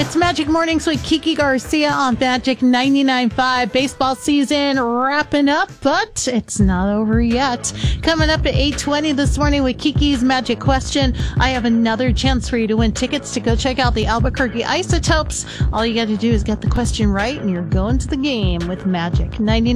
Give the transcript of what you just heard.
It's Magic Mornings with Kiki Garcia on Magic 99.5. Baseball season wrapping up, but it's not over yet. Coming up at 8:20 this morning with Kiki's Magic Question, I have another chance for you to win tickets to go check out the Albuquerque Isotopes. All you got to do is get the question right, and you're going to the game with Magic 99.5.